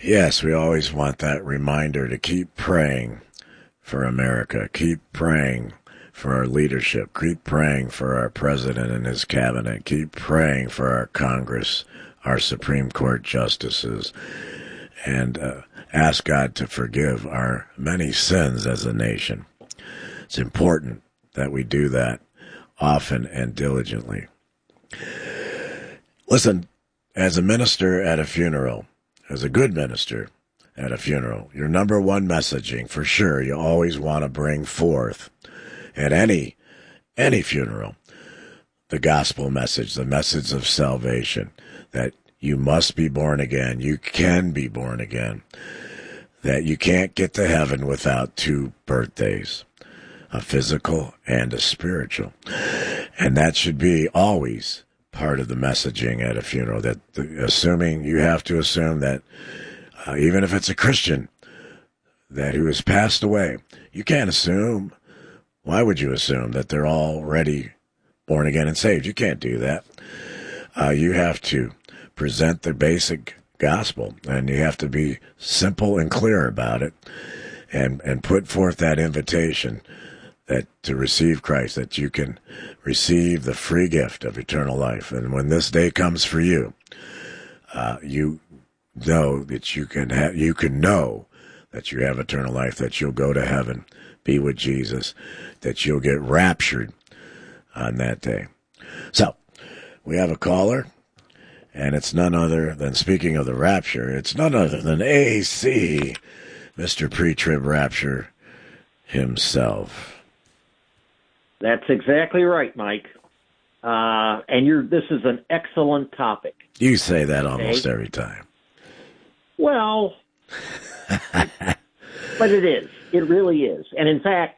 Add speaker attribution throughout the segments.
Speaker 1: Yes, we always want that reminder to keep praying for America, keep praying for our leadership, keep praying for our president and his cabinet, keep praying for our Congress, our Supreme Court justices, and ask God to forgive our many sins as a nation. It's important that we do that often and diligently. Listen, as a minister at a funeral, as a good minister at a funeral, your number one messaging, for sure, you always want to bring forth at any funeral, the gospel message, the message of salvation, that you must be born again, you can be born again, that you can't get to heaven without two birthdays, a physical and a spiritual. And that should be always part of the messaging at a funeral, that you have to assume that even if it's a Christian that who has passed away, you can't assume. Why would you assume that they're already born again and saved? You can't do that. You have to present the basic gospel, and you have to be simple and clear about it, and put forth that invitation that to receive Christ, that you can receive the free gift of eternal life. And when this day comes for you, you know that you can know that you have eternal life, that you'll go to heaven, be with Jesus, that you'll get raptured on that day. So, we have a caller, and it's none other than, speaking of the rapture, it's none other than AC, Mr. Pre-Trib Rapture himself.
Speaker 2: That's exactly right, Mike. And this is an excellent topic.
Speaker 1: You say that almost every time.
Speaker 2: Well, but it is. It really is. And in fact,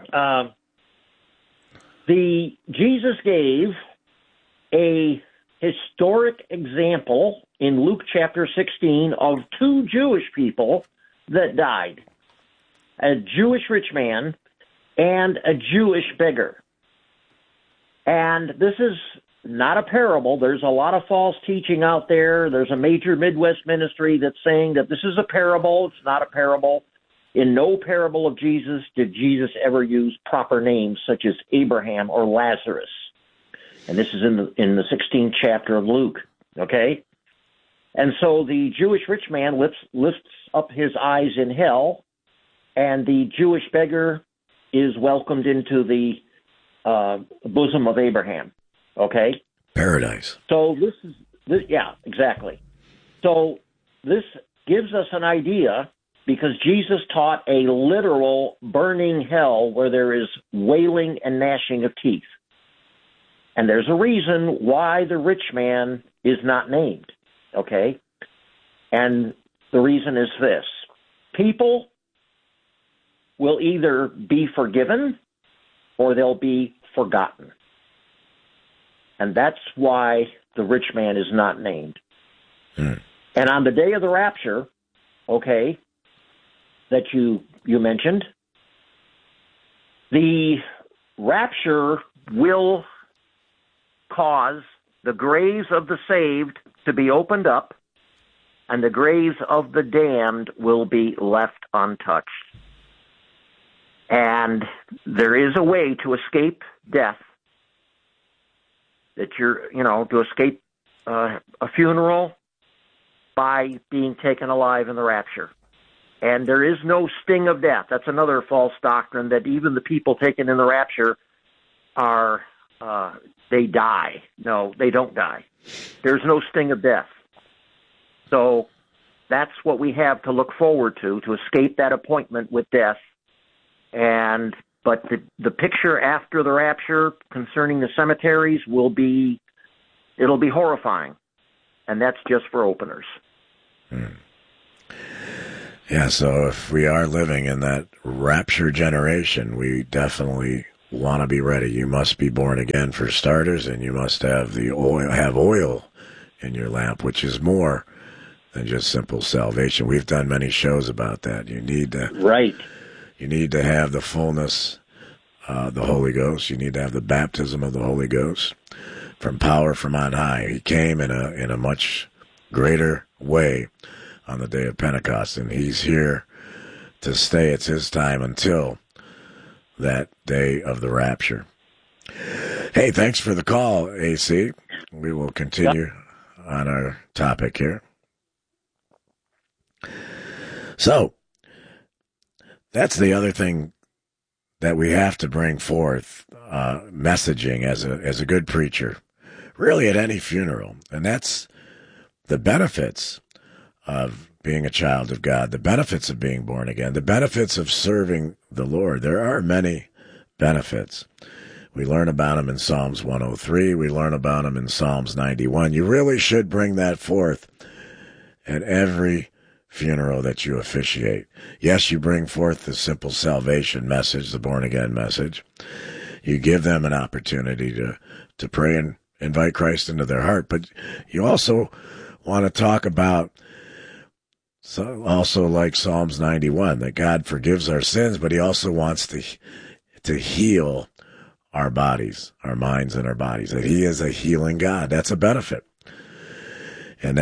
Speaker 2: Jesus gave a historic example in Luke chapter 16 of two Jewish people that died. A Jewish rich man and a Jewish beggar. And this is not a parable. There's a lot of false teaching out there. There's a major Midwest ministry that's saying that this is a parable. It's not a parable. In no parable of Jesus did Jesus ever use proper names such as Abraham or Lazarus. And this is in the 16th chapter of Luke, okay? And so the Jewish rich man lifts up his eyes in hell, and the Jewish beggar is welcomed into the bosom of Abraham, okay?
Speaker 1: Paradise.
Speaker 2: So yeah, exactly. So this gives us an idea, because Jesus taught a literal burning hell where there is wailing and gnashing of teeth. And there's a reason why the rich man is not named, okay? And the reason is this. People will either be forgiven or they'll be forgotten. And that's why the rich man is not named. And on the day of the rapture, okay, that you mentioned, the rapture will cause the graves of the saved to be opened up, and the graves of the damned will be left untouched. And there is a way to escape death, that to escape a funeral by being taken alive in the rapture. And there is no sting of death. That's another false doctrine, that even the people taken in the rapture they die. No, they don't die. There's no sting of death. So that's what we have to look forward to escape that appointment with death. But the picture after the rapture concerning the cemeteries it'll be horrifying. And that's just for openers.
Speaker 1: Yeah, so if we are living in that rapture generation, we definitely want to be ready. You must be born again, for starters, and you must have oil in your lamp, which is more than just simple salvation. We've done many shows about that. You need to have the fullness, the Holy Ghost. You need to have the baptism of the Holy Ghost from power from on high. He came in a much greater way on the day of Pentecost, and he's here to stay. It's his time until that day of the rapture. Hey, thanks for the call, AC. We will continue on our topic here. So, that's the other thing that we have to bring forth, messaging as a good preacher, really at any funeral. And that's the benefits of being a child of God, the benefits of being born again, the benefits of serving the Lord. There are many benefits. We learn about them in Psalms 103. We learn about them in Psalms 91. You really should bring that forth at every funeral that you officiate. Yes, you bring forth the simple salvation message, the born-again message. You give them an opportunity to pray and invite Christ into their heart. But you also want to talk about, also like Psalms 91, that God forgives our sins, but he also wants to heal our bodies, our minds and our bodies, that he is a healing God. That's a benefit. And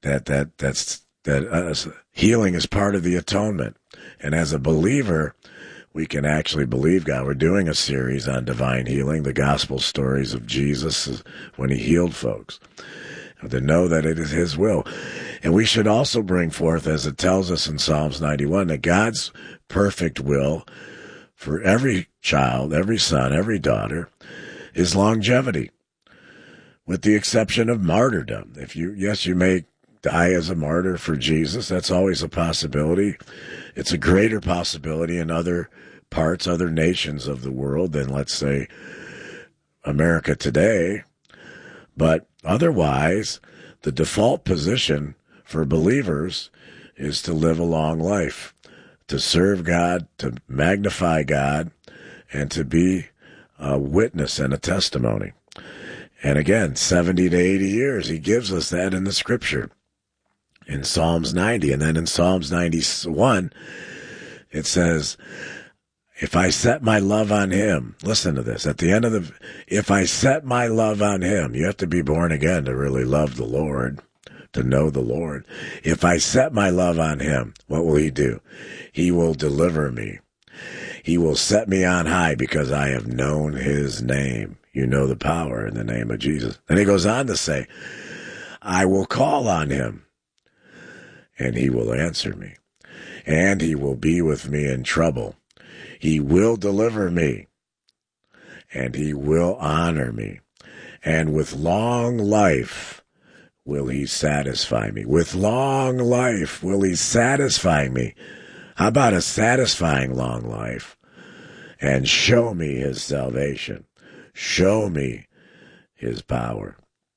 Speaker 1: that's healing is part of the atonement. And as a believer, we can actually believe God. We're doing a series on divine healing, the gospel stories of Jesus when he healed folks, to know that it is his will. And we should also bring forth, as it tells us in Psalms 91, that God's perfect will for every child, every son, every daughter is longevity, with the exception of martyrdom. You may die as a martyr for Jesus. That's always a possibility. It's a greater possibility in other parts, other nations of the world than, let's say, America today. But otherwise, the default position for believers is to live a long life, to serve God, to magnify God, and to be a witness and a testimony. And again, 70 to 80 years, he gives us that in the scripture. In Psalms 90, and then in Psalms 91, it says, if I set my love on him, listen to this, at the end of if I set my love on him, you have to be born again to really love the Lord, to know the Lord. If I set my love on him, what will he do? He will deliver me. He will set me on high because I have known his name. You know the power in the name of Jesus. Then he goes on to say, I will call on him, and he will answer me, and he will be with me in trouble. He will deliver me, and he will honor me, and with long life will he satisfy me. With long life will he satisfy me. How about a satisfying long life? And show me his salvation. Show me his power.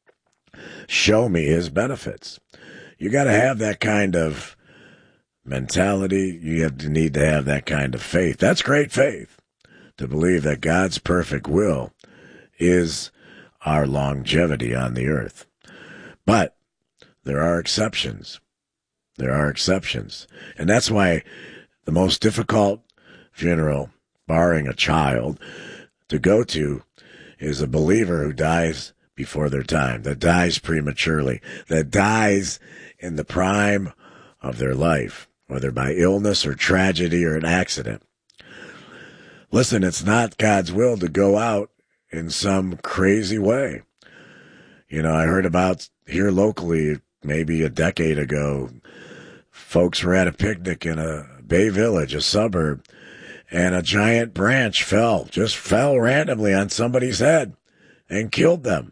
Speaker 1: Show me his benefits. You got to have that kind of mentality. You need to have that kind of faith. That's great faith, to believe that God's perfect will is our longevity on the earth. But there are exceptions. There are exceptions. And that's why the most difficult funeral, barring a child, to go to is a believer who dies before their time, that dies prematurely, that dies in the prime of their life, whether by illness or tragedy or an accident. Listen, it's not God's will to go out in some crazy way. You know, I heard about here locally, maybe a decade ago, folks were at a picnic in a Bay Village, a suburb, and a giant branch just fell randomly on somebody's head and killed them.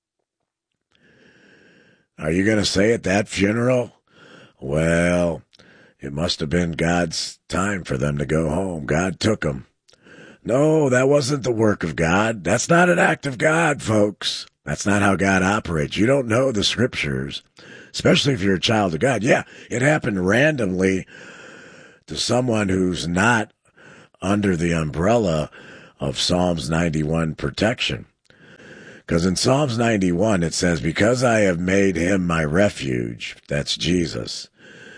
Speaker 1: Are you going to say at that funeral, well, it must have been God's time for them to go home. God took them. No, that wasn't the work of God. That's not an act of God, folks. That's not how God operates. You don't know the scriptures, especially if you're a child of God. Yeah, it happened randomly to someone who's not under the umbrella of Psalms 91 protection. Because in Psalms 91, it says, because I have made him my refuge, that's Jesus,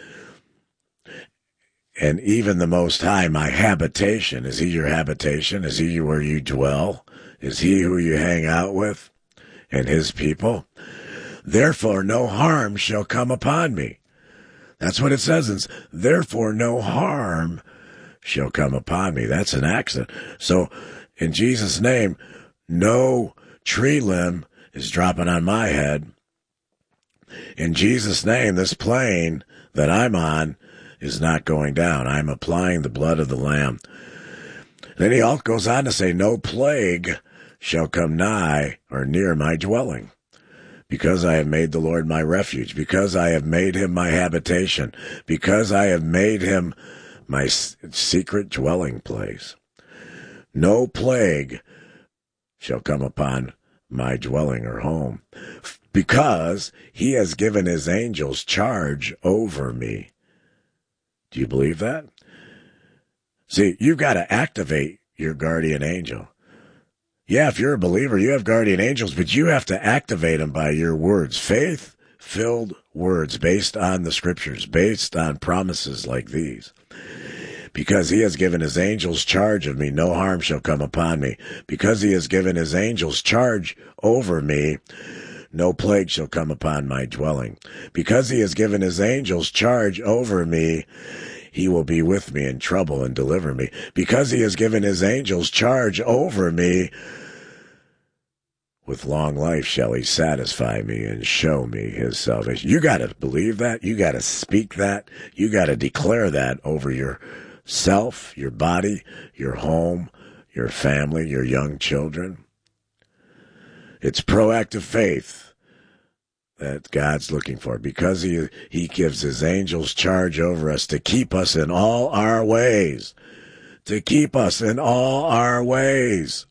Speaker 1: and even the Most High, my habitation. Is he your habitation? Is he where you dwell? Is he who you hang out with and his people? Therefore, no harm shall come upon me. That's what it says. Therefore, no harm shall come upon me. That's an accident. So, in Jesus' name, no tree limb is dropping on my head. In Jesus' name, this plane that I'm on is not going down. I'm applying the blood of the Lamb. Then he also goes on to say, no plague shall come nigh or near my dwelling, because I have made the Lord my refuge, because I have made him my habitation, because I have made him my secret dwelling place. No plague shall come upon my dwelling or home, because he has given his angels charge over me. Do you believe that? See, you've got to activate your guardian angel. Yeah, if you're a believer, you have guardian angels, but you have to activate them by your words. Faith-filled words based on the scriptures, based on promises like these. Because he has given his angels charge of me, no harm shall come upon me. Because he has given his angels charge over me, no plague shall come upon my dwelling. Because he has given his angels charge over me, he will be with me in trouble and deliver me. Because he has given his angels charge over me, with long life shall he satisfy me and show me his salvation. You got to believe that. You got to speak that. You got to declare that over yourself, your body, your home, your family, your young children. It's proactive faith that God's looking for, because he gives his angels charge over us to keep us in all our ways. To keep us in all our ways.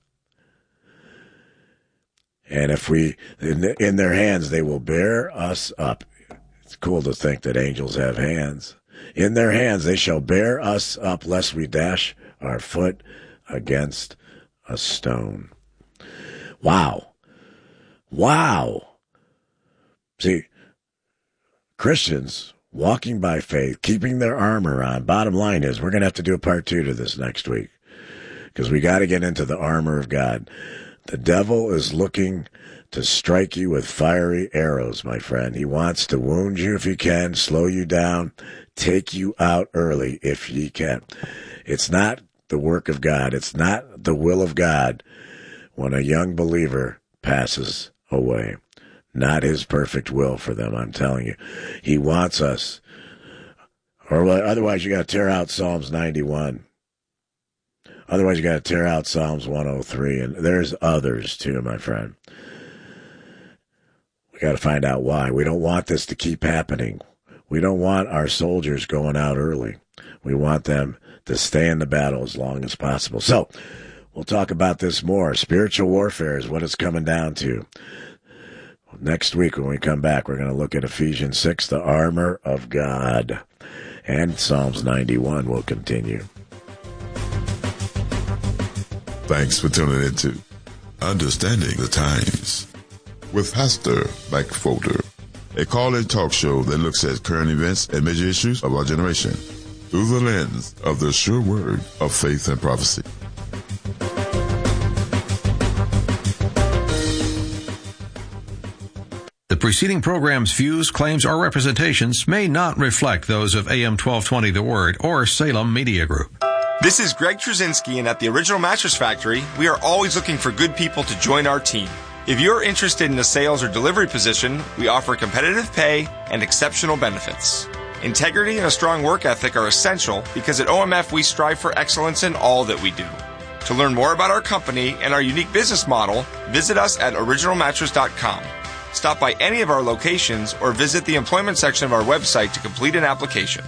Speaker 1: And if we, in their hands, they will bear us up. It's cool to think that angels have hands. In their hands they shall bear us up, lest we dash our foot against a stone. Wow. Wow. See, Christians walking by faith, keeping their armor on. Bottom line is, we're going to have to do a part 2 to this next week, because we got to get into the armor of God. The devil is looking to strike you with fiery arrows, my friend. He wants to wound you if he can, slow you down, take you out early if he can. It's not the work of God. It's not the will of God when a young believer passes away. Not his perfect will for them, I'm telling you. He wants us. Or otherwise you got to tear out Psalms 91. Otherwise you got to tear out Psalms 103. And there's others too, my friend. We got to find out why. We don't want this to keep happening. We don't want our soldiers going out early. We want them to stay in the battle as long as possible. So, we'll talk about this more. Spiritual warfare is what it's coming down to. Next week when we come back, we're going to look at Ephesians 6, the armor of God. And Psalms 91 will continue.
Speaker 3: Thanks for tuning in to Understanding the Times with Pastor Mike Folder, a call-in talk show that looks at current events and major issues of our generation through the lens of the sure word of faith and prophecy.
Speaker 4: The preceding program's views, claims, or representations may not reflect those of AM 1220 The Word or Salem Media Group.
Speaker 5: This is Greg Trzynski, and at the Original Mattress Factory, we are always looking for good people to join our team. If you're interested in a sales or delivery position, we offer competitive pay and exceptional benefits. Integrity and a strong work ethic are essential because at OMF we strive for excellence in all that we do. To learn more about our company and our unique business model, visit us at originalmattress.com. Stop by any of our locations or visit the employment section of our website to complete an application.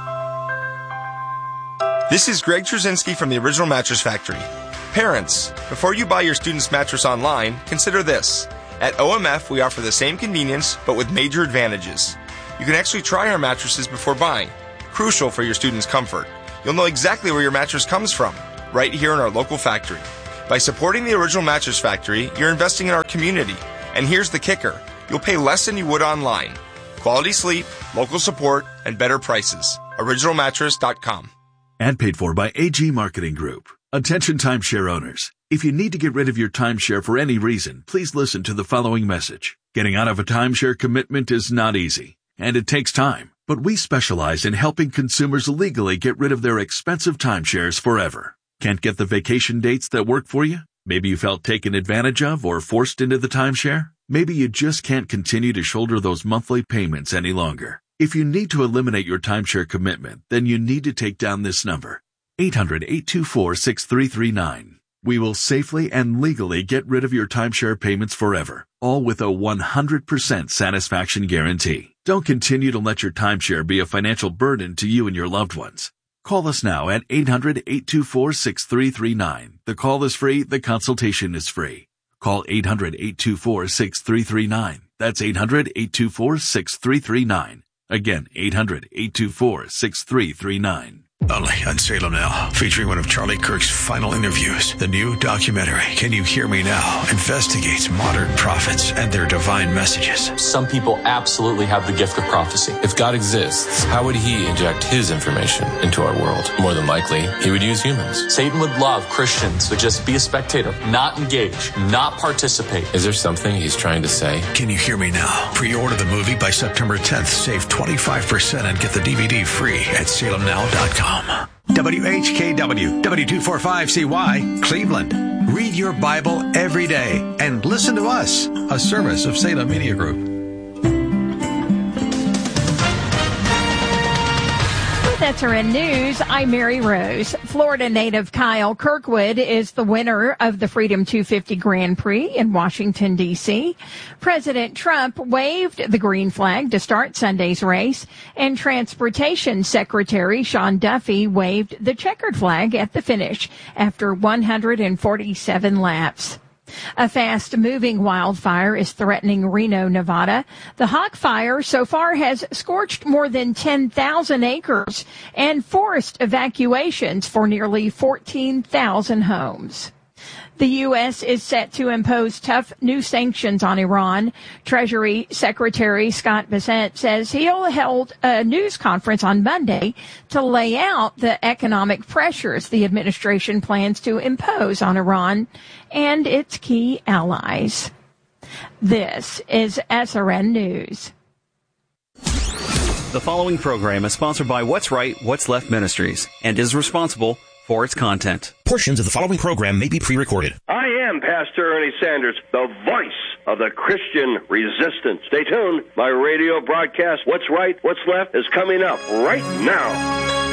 Speaker 5: This is Greg Trzynski from the Original Mattress Factory. Parents, before you buy your student's mattress online, consider this. At OMF, we offer the same convenience, but with major advantages. You can actually try our mattresses before buying, crucial for your student's comfort. You'll know exactly where your mattress comes from, right here in our local factory. By supporting the Original Mattress Factory, you're investing in our community. And here's the kicker. You'll pay less than you would online. Quality sleep, local support, and better prices. OriginalMattress.com.
Speaker 6: Ad paid for by AG Marketing Group. Attention timeshare owners. If you need to get rid of your timeshare for any reason, please listen to the following message. Getting out of a timeshare commitment is not easy, and it takes time. but we specialize in helping consumers legally get rid of their expensive timeshares forever. Can't get the vacation dates that work for you? Maybe you felt taken advantage of or forced into the timeshare? Maybe you just can't continue to shoulder those monthly payments any longer. If you need to eliminate your timeshare commitment, then you need to take down this number, 800-824-6339. We will safely and legally get rid of your timeshare payments forever, all with a 100% satisfaction guarantee. Don't continue to let your timeshare be a financial burden to you and your loved ones. Call us now at 800-824-6339. The call is free. The consultation is free. Call 800-824-6339. That's 800-824-6339. Again, 800-824-6339.
Speaker 4: Only on Salem Now, featuring one of Charlie Kirk's final interviews. The new documentary, Can You Hear Me Now?, investigates modern prophets and their divine messages.
Speaker 7: Some people absolutely have the gift of prophecy.
Speaker 8: If God exists, how would he inject his information into our world? More than likely, he would use humans.
Speaker 7: Satan would love Christians to just be a spectator, not engage, not participate.
Speaker 8: Is there something he's trying to say?
Speaker 4: Can You Hear Me Now? Pre-order the movie by September 10th. Save 25% and get the DVD free at salemnow.com. WHKW, W245CY, Cleveland. Read your Bible every day and listen to us, a service of Salem Media Group.
Speaker 9: That's SRN News. I'm Mary Rose. Florida native Kyle Kirkwood is the winner of the Freedom 250 Grand Prix in Washington, D.C. President Trump waved the green flag to start Sunday's race, and Transportation Secretary Sean Duffy waved the checkered flag at the finish after 147 laps. A fast-moving wildfire is threatening Reno, Nevada. The Hawk Fire so far has scorched more than 10,000 acres and forced evacuations for nearly 14,000 homes. The U.S. is set to impose tough new sanctions on Iran. Treasury Secretary Scott Bessent says he'll hold a news conference on Monday to lay out the economic pressures the administration plans to impose on Iran and its key allies. This is SRN News.
Speaker 10: The following program is sponsored by What's Right, What's Left Ministries and is responsible for its content.
Speaker 11: Portions of the following program may be pre-recorded.
Speaker 12: I am Pastor Ernie Sanders, the voice of the Christian resistance. Stay tuned. My radio broadcast, What's Right, What's Left, is coming up right now.